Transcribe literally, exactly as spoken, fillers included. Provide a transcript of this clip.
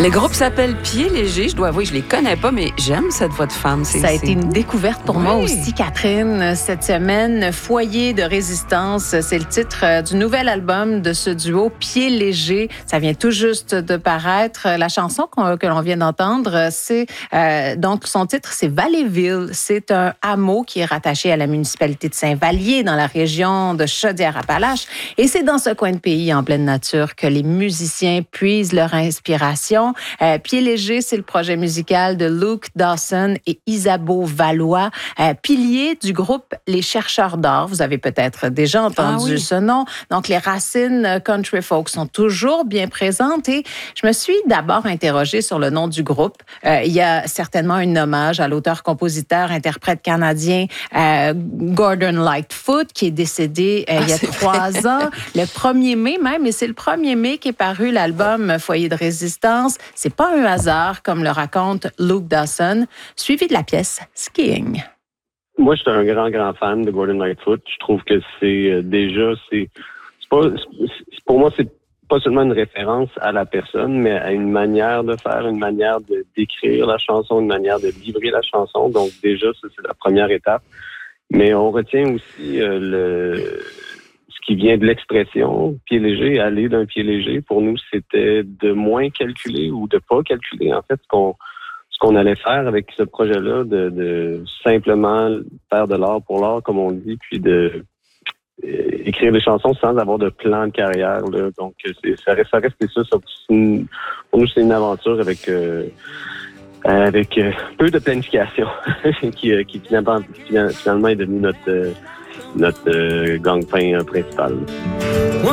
Le groupe s'appelle Pieds légers. Je dois avouer, je les connais pas, mais j'aime cette voix de femme. C'est, Ça a c'est... été une découverte pour oui. moi aussi, Catherine, cette semaine. Foyer de résistance, c'est le titre du nouvel album de ce duo Pieds légers. Ça vient tout juste de paraître. La chanson qu'on, que l'on vient d'entendre, c'est euh, donc son titre, c'est Valleyville. C'est un hameau qui est rattaché à la municipalité de Saint-Vallier dans la région de Chaudière-Appalaches. Et c'est dans ce coin de pays, en pleine nature, que les musiciens puisent leur inspiration. Euh, Pieds légers, c'est le projet musical de Luke Dawson et Isabeau Valois, euh, piliers du groupe Les Chercheurs d'or. Vous avez peut-être déjà entendu ah, oui. ce nom. Donc, les racines country folk sont toujours bien présentes et je me suis d'abord interrogée sur le nom du groupe. Euh, il y a certainement un hommage à l'auteur-compositeur, interprète canadien euh, Gordon Lightfoot, qui est décédé euh, ah, il y a trois vrai. ans, le premier mai même, et c'est le premier mai qu'est paru l'album Foyer de résistance. C'est pas un hasard, comme le raconte Luke Dawson, suivi de la pièce Skiing. Moi, je suis un grand, grand fan de Gordon Lightfoot. Je trouve que c'est euh, déjà, c'est, c'est pas, c'est, pour moi, c'est pas seulement une référence à la personne, mais à une manière de faire, une manière de d'écrire la chanson, une manière de livrer la chanson. Donc déjà, ça, c'est la première étape. Mais on retient aussi euh, le ce qui vient de l'expression pied léger, aller d'un pied léger. Pour nous, c'était de moins calculer ou de pas calculer en fait ce qu'on ce qu'on allait faire avec ce projet-là, de, de simplement faire de l'art pour l'art, comme on dit, puis de euh, écrire des chansons sans avoir de plan de carrière. Là. Donc, c'est, ça reste, ça reste ça. ça une, pour nous, c'est une aventure avec euh, avec euh, peu de planification qui, euh, qui finalement, finalement est devenu notre euh, notre euh, gang-pain principal.